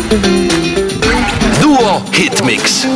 Duo Hitmix.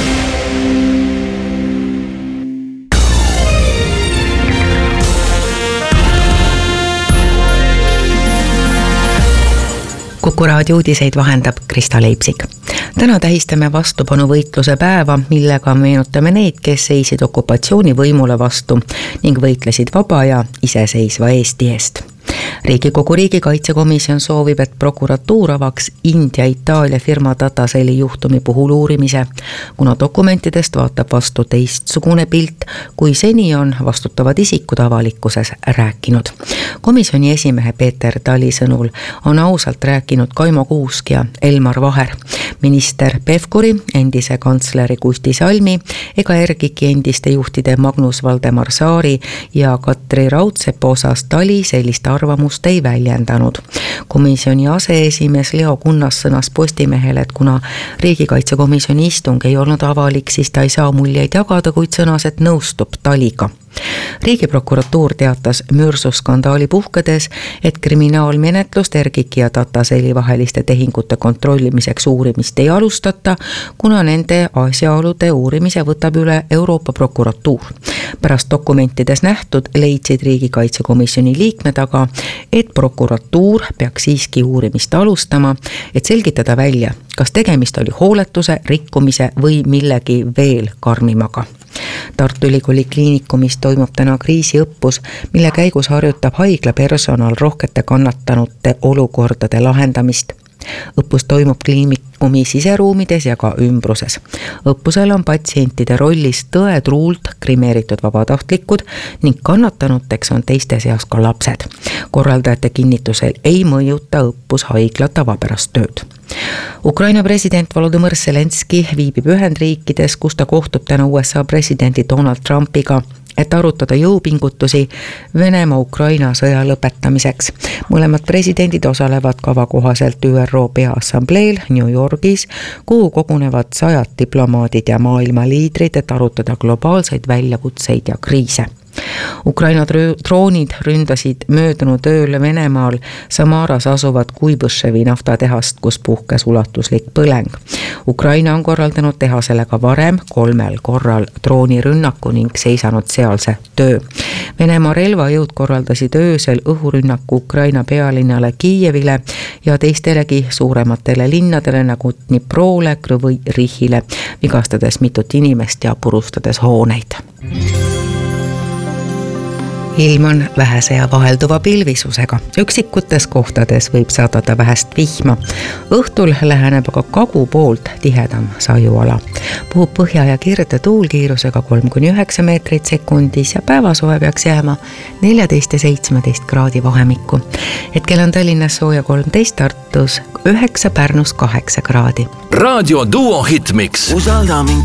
Kuku raadio uudiseid vahendab Krista Leipsik. Täna tähistame vastupanuvõitluse päeva, millega meenutame neid, kes seisid okupatsioonivõimule vastu ning võitlesid vaba ja iseseisva Eesti eest. Riigikogu riigikaitsekomisjon soovib, et prokuratuur avaks India-Itaalia firma Dataselli juhtumi puhul uurimise, kuna dokumentidest vaatab vastu teistsugune pilt, kui seni on vastutavad isikud avalikkuses rääkinud. Komisjoni esimehe Peeter Tali sõnul on ausalt rääkinud Kaimo Kuusk ja Elmar Vaher. Minister Pevkuri, endise kantsleri Kusti Salmi ega ERGIK-i endiste juhtide Magnus Valdemar Saari ja Katri Raudsepa osas Tali sellist arvamust ei väljendanud. Komisjoni aseesimees Leo Kunnas sõnas Postimehele, et kuna riigikaitsekomisjoni istung ei olnud avalik, siis ta ei saa muljeid jagada, kuid sõnas, et nõustub Taliga. Riigiprokuratuur teatas mürsuskandaali puhkedes, et kriminaalmenetlust ERGIK-i ja Dataselli vaheliste tehingute kontrollimiseks uurimist ei alustata, kuna nende asjaolude uurimise võtab üle Euroopa prokuratuur. Pärast dokumentides nähtud leidsid riigikaitsekomisjoni liikmed aga, et prokuratuur peaks siiski uurimist alustama, et selgitada välja, kas tegemist oli hooletuse, rikkumise või millegi veel karmimaga. Tartu Ülikooli kliinikumis toimub täna kriisiõppus, mille käigus harjutab haigla personal rohkete kannatanute olukordade lahendamist. Õppus toimub kliinikumi siseruumides ja ka ümbruses. Õppusel on patsientide rollis tõetruult grimeeritud vabatahtlikud ning kannatanuteks on teiste seas ka lapsed. Korraldajate kinnitusel ei mõjuta õppus haigla tavapärast tööd. Ukraina president Volodymyr Zelenski viibib Ühendriikides, kus ta kohtub täna USA presidendi Donald Trumpiga, et arutada jõupingutusi Venemaa-Ukraina sõja lõpetamiseks. Mõlemad presidendid osalevad kava kohaselt ÜRO Peaassambleel New Yorgis, kuhu kogunevad 100 diplomaadid ja maailma liidrid, et arutada globaalseid väljakutseid ja kriise. Ukraina droonid ründasid möödunud ööl Venemaal Samaras asuvad Kuibõševi naftatehast, kus puhkes ulatuslik põleng. Ukraina on korraldanud tehasele ka varem 3 korral droonirünnaku ning seisanud sealse töö. Venemaa relvajõud korraldasid öösel õhurünnaku Ukraina pealinnale Kiievile ja teistelegi suurematele linnadele nagu Dniprole, Krõvõi, Rihile, vigastades mitut inimest ja purustades hooneid. Ilm on vähese ja vahelduva pilvisusega. Üksikutes kohtades võib sadada vähest vihma. Õhtul läheneb aga kagu poolt tihedam sajuala. Puhub põhja ja kirde tuulkiirusega 3–9 meetrit sekundis ja päevasoe peaks jääma 14 ja 17 kraadi vahemikku. Hetkel on Tallinnas sooja 13, Tartus 9, Pärnus 8 kraadi. Raadio Duo Hitmix.